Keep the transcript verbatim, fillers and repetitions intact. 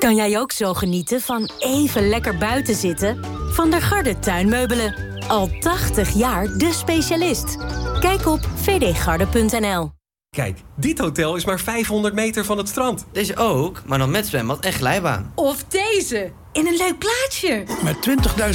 Kan jij ook zo genieten van even lekker buiten zitten? Van der Garde tuinmeubelen. Al tachtig jaar de specialist. Kijk op v d garde punt n l. Kijk, dit hotel is maar vijfhonderd meter van het strand. Deze ook, maar dan met zwembad en glijbaan. Of deze, in een leuk plaatsje. Met twintigduizend